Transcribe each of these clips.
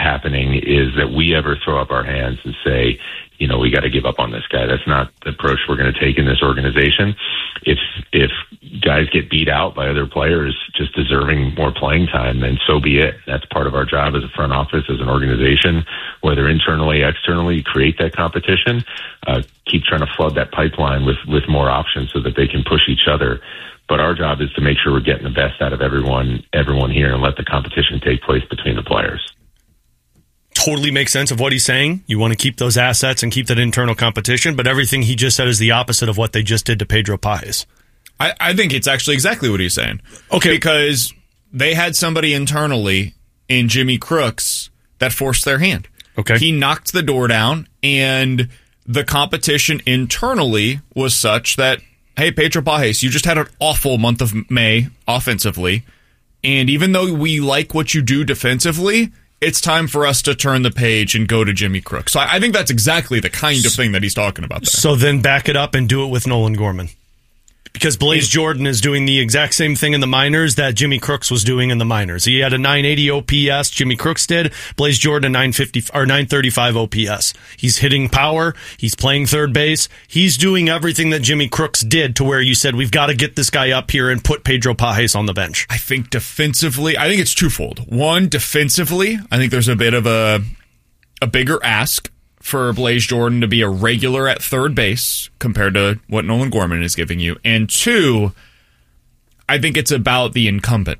happening is that we ever throw up our hands and say, we got to give up on this guy. That's not the approach we're going to take in this organization. If guys get beat out by other players just deserving more playing time, then so be it. That's part of our job as a front office, as an organization, whether internally, externally, create that competition, keep trying to flood that pipeline with more options so that they can push each other. But our job is to make sure we're getting the best out of everyone here and let the competition take place between the players. Totally makes sense of what he's saying. You want to keep those assets and keep that internal competition, but everything he just said is the opposite of what they just did to Pedro Pages. I think it's actually exactly what he's saying. Okay. Because they had somebody internally in Jimmy Crooks that forced their hand. Okay. He knocked the door down, and the competition internally was such that, hey, Pedro Pages, you just had an awful month of May offensively, and even though we like what you do defensively, it's time for us to turn the page and go to Jimmy Crooks. So I think that's exactly the kind of thing that he's talking about there. So then back it up and do it with Nolan Gorman. Because Blaze Jordan is doing the exact same thing in the minors that Jimmy Crooks was doing in the minors. He had a 980 OPS, Jimmy Crooks did. Blaze Jordan a 935 OPS. He's hitting power. He's playing third base. He's doing everything that Jimmy Crooks did, to where you said, we've got to get this guy up here and put Pedro Pages on the bench. I think defensively, I think it's twofold. One, defensively, I think there's a bit of a bigger ask for Blaze Jordan to be a regular at third base compared to what Nolan Gorman is giving you. And two, I think it's about the incumbent.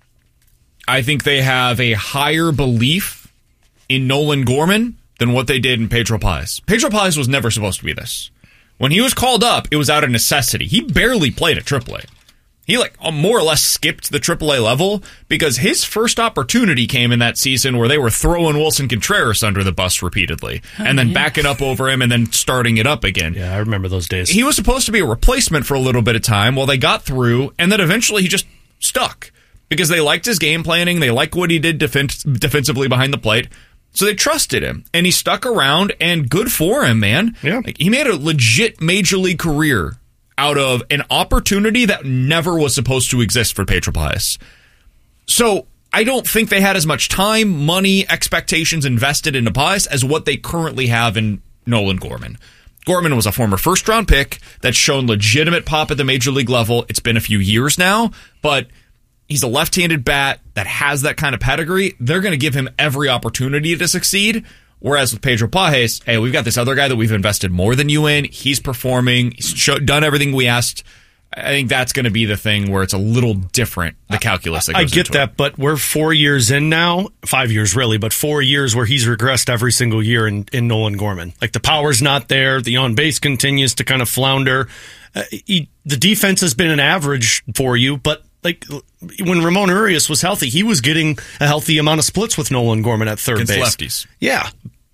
I think they have a higher belief in Nolan Gorman than what they did in Pedro Pages. Pedro Pages was never supposed to be this. When he was called up, it was out of necessity. He barely played at AAA. He more or less skipped the AAA level because his first opportunity came in that season where they were throwing Wilson Contreras under the bus repeatedly and then backing up over him and then starting it up again. Yeah, I remember those days. He was supposed to be a replacement for a little bit of time while they got through, and then eventually he just stuck because they liked his game planning. They liked what he did defensively behind the plate. So they trusted him, and he stuck around, and good for him, man. Yeah. He made a legit major league career out of an opportunity that never was supposed to exist for Pedro Pages. So I don't think they had as much time, money, expectations invested into Pages as what they currently have in Nolan Gorman. Gorman was a former first-round pick that's shown legitimate pop at the major league level. It's been a few years now, but he's a left-handed bat that has that kind of pedigree. They're going to give him every opportunity to succeed. Whereas with Pedro Pages, hey, we've got this other guy that we've invested more than you in. He's performing. He's done everything we asked. I think that's going to be the thing where it's a little different, the calculus that goes into it. I get that, but we're 4 years in now. 5 years, really, but 4 years where he's regressed every single year in Nolan Gorman. The power's not there. The on-base continues to kind of flounder. The defense has been an average for you, but when Ramon Urias was healthy, he was getting a healthy amount of splits with Nolan Gorman at third base. Lefties. Yeah.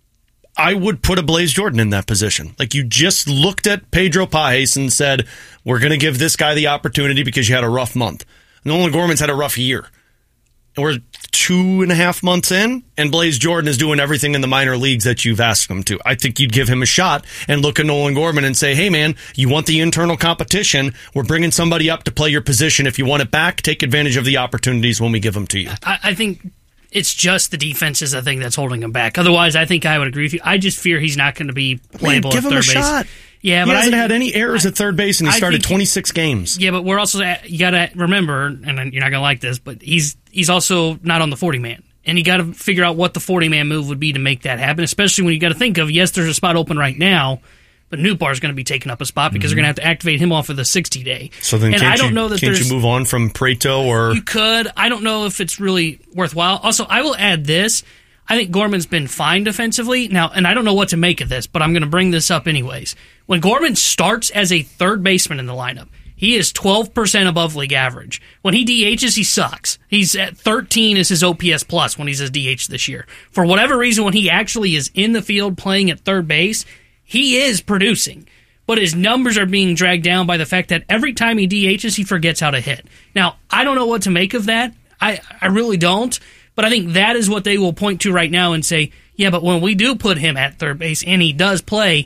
I would put a Blaze Jordan in that position. You just looked at Pedro Pages and said, we're going to give this guy the opportunity because you had a rough month. Nolan Gorman's had a rough year. And we're 2.5 months in, and Blaze Jordan is doing everything in the minor leagues that you've asked him to. I think you'd give him a shot and look at Nolan Gorman and say, hey, man, you want the internal competition. We're bringing somebody up to play your position. If you want it back, take advantage of the opportunities when we give them to you. I think it's just the defense is the thing that's holding him back. Otherwise, I think I would agree with you. I just fear he's not going to be playable at third base. Give him a shot. Yeah, he hasn't had any errors at third base, and he started 26 games. Yeah, but we're also, you got to remember, and you're not going to like this, but he's also not on the 40-man. And you got to figure out what the 40-man move would be to make that happen, especially when you got to think of, yes, there's a spot open right now, but Nootbaar's going to be taking up a spot because they're going to have to activate him off of the 60-day. So then can't you move on from Prieto? Or you could. I don't know if it's really worthwhile. Also, I will add this. I think Gorman's been fine defensively. Now, and I don't know what to make of this, but I'm going to bring this up anyways. When Gorman starts as a third baseman in the lineup, he is 12% above league average. When he DHs, he sucks. He's at 13 is his OPS plus when he's his DH this year. For whatever reason, when he actually is in the field playing at third base, he is producing. But his numbers are being dragged down by the fact that every time he DHs, he forgets how to hit. Now, I don't know what to make of that. I really don't. But I think that is what they will point to right now and say, yeah, but when we do put him at third base and he does play,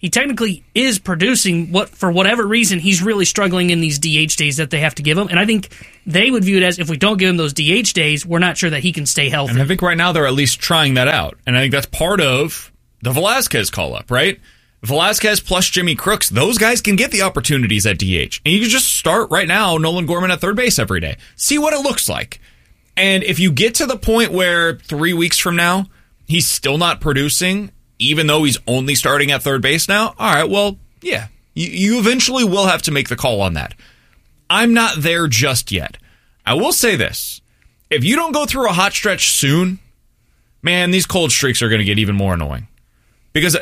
he technically is producing what, for whatever reason, he's really struggling in these DH days that they have to give him. And I think they would view it as, if we don't give him those DH days, we're not sure that he can stay healthy. And I think right now they're at least trying that out. And I think that's part of the Velasquez call-up, right? Velasquez plus Jimmy Crooks, those guys can get the opportunities at DH. And you can just start right now Nolan Gorman at third base every day. See what it looks like. And if you get to the point where 3 weeks from now, he's still not producing, even though he's only starting at third base now, all right, well, yeah, you eventually will have to make the call on that. I'm not there just yet. I will say this. If you don't go through a hot stretch soon, man, these cold streaks are going to get even more annoying. Because,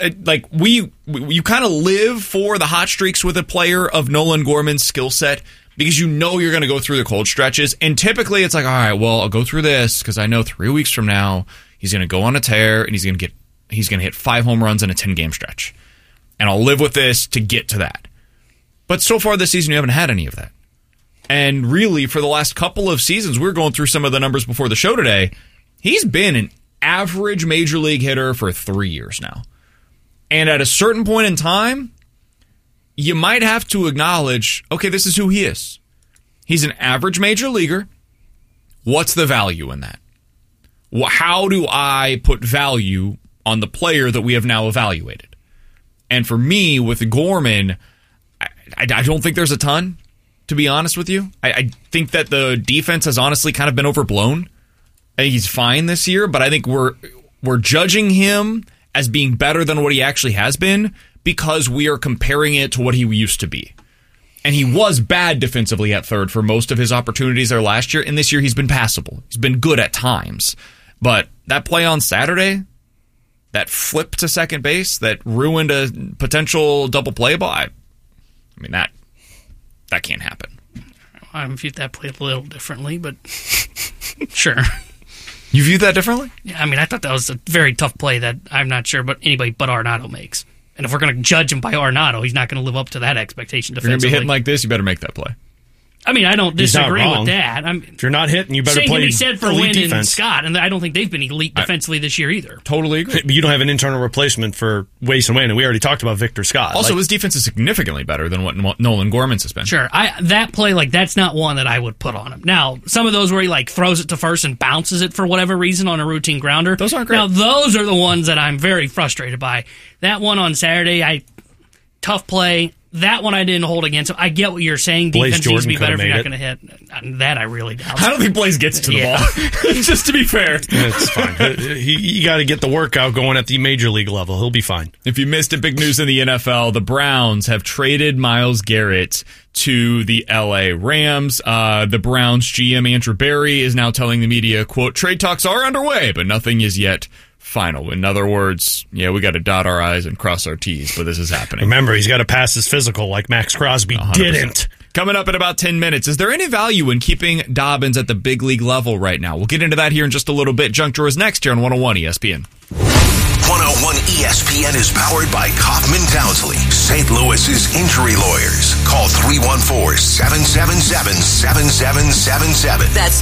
you kind of live for the hot streaks with a player of Nolan Gorman's skill set because you know you're going to go through the cold stretches. And typically it's like, all right, well, I'll go through this because I know 3 weeks from now he's going to go on a tear and he's going to hit 5 home runs in a 10-game stretch. And I'll live with this to get to that. But so far this season, you haven't had any of that. And really, for the last couple of seasons, we were going through some of the numbers before the show today, he's been an average major league hitter for 3 years now. And at a certain point in time, you might have to acknowledge, okay, this is who he is. He's an average major leaguer. What's the value in that? How do I put value on the player that we have now evaluated? And for me, with Gorman, I don't think there's a ton, to be honest with you. I think that the defense has honestly kind of been overblown. I think he's fine this year, but I think we're judging him as being better than what he actually has been because we are comparing it to what he used to be. And he was bad defensively at third for most of his opportunities there last year, and this year he's been passable. He's been good at times. But that play on Saturday, that flip to second base that ruined a potential double play ball, I mean, that can't happen. I viewed that play a little differently, but sure. You viewed that differently? Yeah, I mean, I thought that was a very tough play that I'm not sure but anybody but Arenado makes. And if we're going to judge him by Arenado, he's not going to live up to that expectation defensively. If you're going to be hitting like this, you better make that play. I mean, I don't disagree with that. If you're not hitting, you better play said for Wynn and Scott, and I don't think they've been elite defensively this year either. Totally agree. But you don't have an internal replacement for Wace and Wynn, and we already talked about Victor Scott. Also, his defense is significantly better than what Nolan Gorman's has been. Sure. That play, that's not one that I would put on him. Now, some of those where he throws it to first and bounces it for whatever reason on a routine grounder. Those aren't great. Now, those are the ones that I'm very frustrated by. That one on Saturday, tough play. That one I didn't hold against. So I get what you're saying. Defense needs to be better if you're not going to hit. That I really doubt. I don't think Blaze gets to the ball. Just to be fair. It's fine. You got to get the workout going at the major league level. He'll be fine. If you missed it, big news in the NFL. The Browns have traded Myles Garrett to the LA Rams. The Browns GM Andrew Berry is now telling the media, quote, trade talks are underway, but nothing is yet final. In other words, we got to dot our I's and cross our T's, but this is happening. Remember, he's got to pass his physical like Max Crosby 100%. Didn't. Coming up in about 10 minutes, is there any value in keeping Dobbins at the big league level right now? We'll get into that here in just a little bit. Junk Drawer is next here on 101 ESPN. 101 ESPN is powered by Kaufman Townsley, St. Louis's injury lawyers. Call 314-777-7777. That's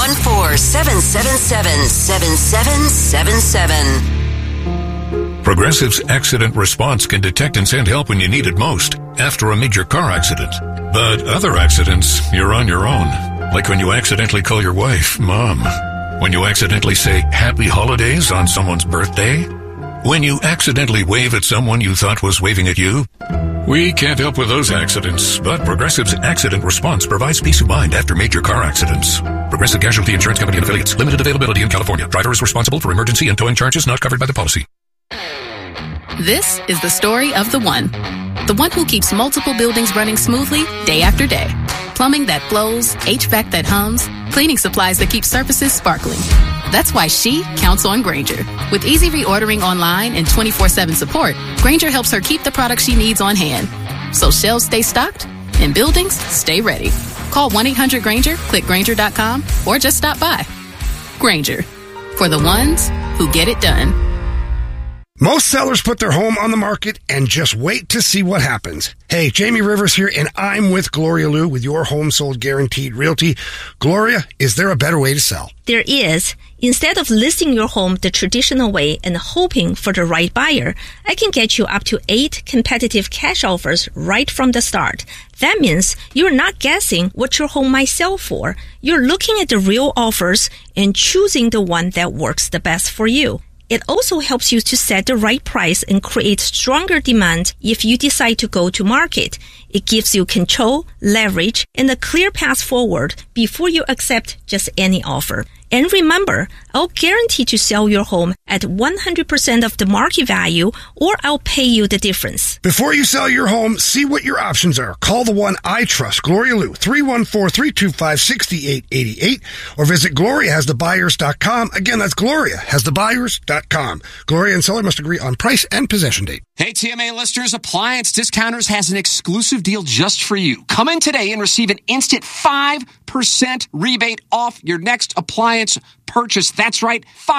314-777-7777. Progressive's Accident Response can detect and send help when you need it most after a major car accident. But other accidents, you're on your own. Like when you accidentally call your wife Mom. When you accidentally say Happy Holidays on someone's birthday. When you accidentally wave at someone you thought was waving at you. We can't help with those accidents, but Progressive's Accident Response provides peace of mind after major car accidents. Progressive Casualty Insurance Company and Affiliates. Limited availability in California. Driver is responsible for emergency and towing charges not covered by the policy. This is the story of the one. The one who keeps multiple buildings running smoothly day after day. Plumbing that flows, HVAC that hums, cleaning supplies that keep surfaces sparkling. That's why she counts on Grainger. With easy reordering online and 24/7 support, Grainger helps her keep the products she needs on hand. So shelves stay stocked and buildings stay ready. Call 1-800-GRAINGER, click Grainger.com, or just stop by. Grainger, for the ones who get it done. Most sellers put their home on the market and just wait to see what happens. Hey, Jamie Rivers here, and I'm with Gloria Liu with your Home Sold Guaranteed Realty. Gloria, is there a better way to sell? There is. Instead of listing your home the traditional way and hoping for the right buyer, I can get you up to 8 competitive cash offers right from the start. That means you're not guessing what your home might sell for. You're looking at the real offers and choosing the one that works the best for you. It also helps you to set the right price and create stronger demand if you decide to go to market. It gives you control, leverage, and a clear path forward before you accept just any offer. And remember, I'll guarantee to sell your home at 100% of the market value, or I'll pay you the difference. Before you sell your home, see what your options are. Call the one I trust, Gloria Liu, 314-325-6888, or visit GloriaHasTheBuyers.com. Again, that's GloriaHasTheBuyers.com. Gloria and seller must agree on price and possession date. Hey, TMA listeners, Appliance Discounters has an exclusive deal just for you. Come in today and receive an instant 5% rebate off your next appliance purchase. That's right,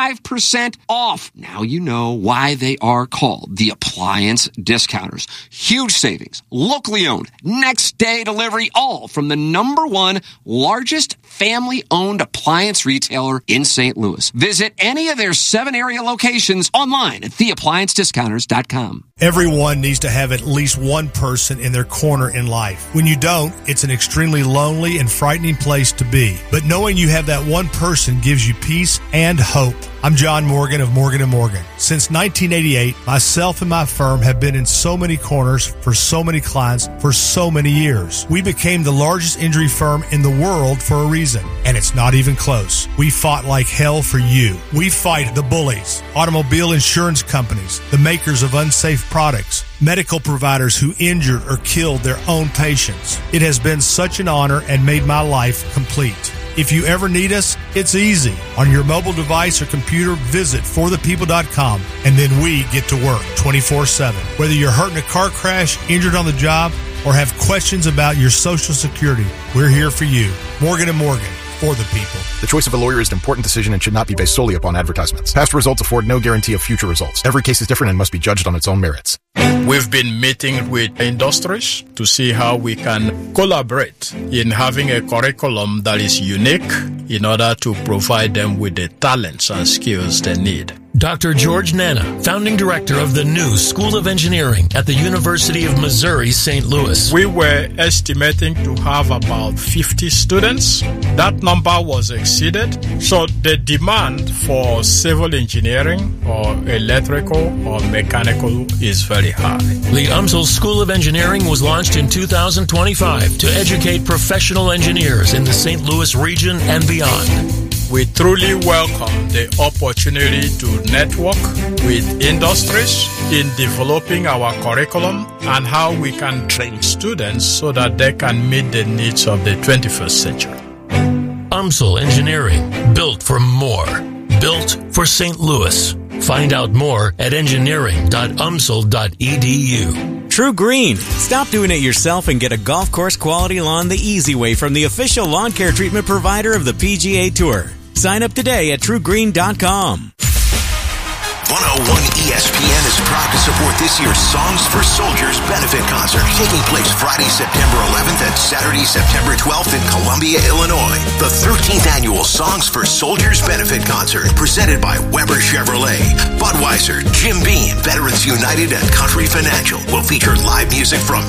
5% off. Now you know why they are called the Appliance Discounters. Huge savings, locally owned, next day delivery, all from the #1 largest family-owned appliance retailer in St. Louis. Visit any of their 7 area locations online at theappliancediscounters.com. Everyone needs to have at least one person in their corner in life. When you don't, it's an extremely lonely and frightening place to be. But knowing you have that one person gives you peace and hope. I'm John Morgan of Morgan & Morgan. Since 1988, myself and my firm have been in so many corners for so many clients for so many years. We became the largest injury firm in the world for a reason, and it's not even close. We fought like hell for you. We fight the bullies, automobile insurance companies, the makers of unsafe products, medical providers who injured or killed their own patients. It has been such an honor and made my life complete. If you ever need us, it's easy. On your mobile device or computer, visit forthepeople.com, and then we get to work 24/7. Whether you're hurt in a car crash, injured on the job, or have questions about your Social Security, we're here for you. Morgan & Morgan, for the people. The choice of a lawyer is an important decision and should not be based solely upon advertisements. Past results afford no guarantee of future results. Every case is different and must be judged on its own merits. We've been meeting with industries to see how we can collaborate in having a curriculum that is unique in order to provide them with the talents and skills they need. Dr. George Nana, founding director of the new School of Engineering at the University of Missouri, St. Louis. We were estimating to have about 50 students. That number was exceeded. So the demand for civil engineering or electrical or mechanical is very high. The UMSL School of Engineering was launched in 2025 to educate professional engineers in the St. Louis region and beyond. We truly welcome the opportunity to network with industries in developing our curriculum and how we can train students so that they can meet the needs of the 21st century. UMSL Engineering, built for more. Built for St. Louis. Find out more at engineering.umsl.edu. True Green. Stop doing it yourself and get a golf course quality lawn the easy way from the official lawn care treatment provider of the PGA Tour. Sign up today at truegreen.com. 101 ESPN is proud to support this year's Songs for Soldiers benefit concert, taking place Friday, September 11th and Saturday, September 12th in Columbia, Illinois. The 13th annual Songs for Soldiers benefit concert, presented by Weber Chevrolet, Budweiser, Jim Beam, Veterans United, and Country Financial, will feature live music from